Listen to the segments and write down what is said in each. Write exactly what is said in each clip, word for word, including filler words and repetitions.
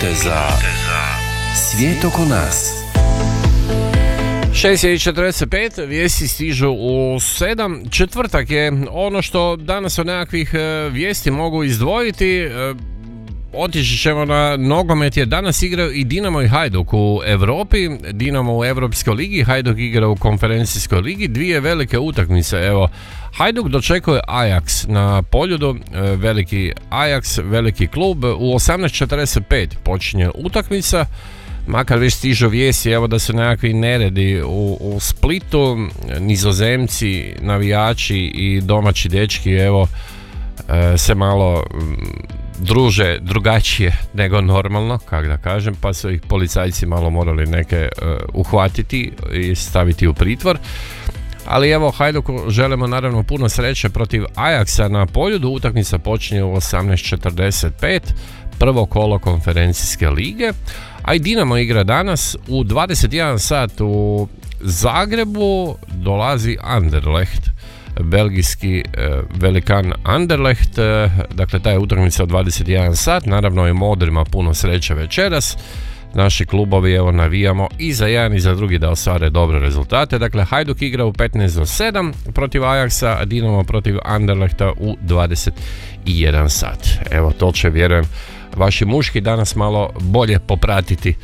Viteza. Svijet oko nas. šest i četrdeset pet, vijesti stižu u sedam. Četvrtak je. Ono što danas od nekakvih vijesti mogu izdvojiti, otići ćemo na nogomet, jer danas igraju i Dinamo i Hajduk u Europi. Dinamo u Europskoj ligi, Hajduk igra u konferencijskoj ligi. Dvije velike utakmice. Evo, Hajduk dočekuje Ajax na Poljudu, veliki Ajax, veliki klub. U osamnaest četrdeset pet počinje utakmica. Makar već stižu vijesti, evo, da su nekakvi neredi u, u Splitu. Nizozemci, navijači i domaći dečki, evo, se malo druže drugačije nego normalno, kako da kažem, pa su ih policajci malo morali neke uh, uhvatiti i staviti u pritvor. Ali evo, Hajduku želimo naravno puno sreće protiv Ajaxa na Poljudu. Utakmica počinje u osamnaest četrdeset pet, prvo kolo konferencijske lige. A i Dinamo igra danas u dvadeset jedan sat u Zagrebu. Dolazi Anderlecht, belgijski e, velikan Anderlecht. E, dakle, ta je utakmica u dvadeset jedan sat. Naravno i modrima puno sreće večeras. Naši klubovi, evo, navijamo i za jedan i za drugi da ostvare dobre rezultate. Dakle, Hajduk igra u petnaest do sedam protiv Ajaxa, a Dinamo protiv Anderlechta u dvadeset jedan sat. Evo, to će, vjerujem, vaši muški danas malo bolje popratiti e,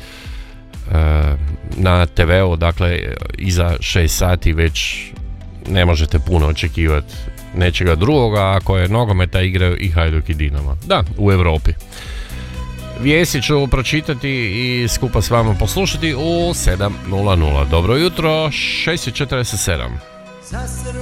na te veu. Dakle, iza šest sati već ne možete puno očekivati nečega drugoga ako je nogometa igraju i Hajduk i Dinamo. Da, u Europi. Vijesti ću pročitati i skupa s vama poslušati u sedam nula nula. Dobro jutro, šest i četrdeset sedam.